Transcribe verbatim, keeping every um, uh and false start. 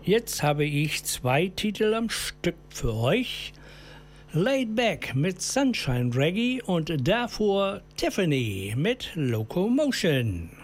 Jetzt habe ich zwei Titel am Stück für euch. Laid Back mit Sunshine Reggae und davor Tiffany mit Locomotion.